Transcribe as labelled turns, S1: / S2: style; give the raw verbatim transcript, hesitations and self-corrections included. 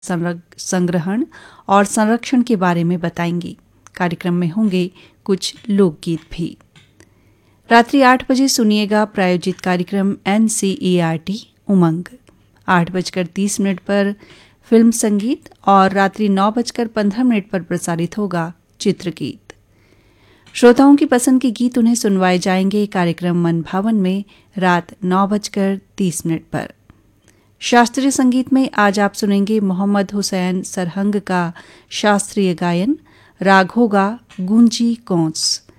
S1: संरग- संग्रहण और संरक्षण के बारे में बताएंगी। कार्यक्रम में होंगे कुछ लोकगीत भी। रात्रि आठ बजे सुनिएगा प्रायोजित कार्यक्रम एनसीईआरटी उमंग। आठ बजकर तीस मिनट पर फिल्म संगीत और रात्रि नौ बजकर पंद्रह मिनट पर प्रसारित होगा चित्रगीत। श्रोताओं की पसंद के गीत उन्हें सुनवाए जाएंगे कार्यक्रम मन भावन में रात नौ बजकर तीस मिनट पर। शास्त्रीय संगीत में आज आप सुनेंगे मोहम्मद हुसैन सरहंग का शास्त्रीय गायन। राग होगा गूंजी कौंस।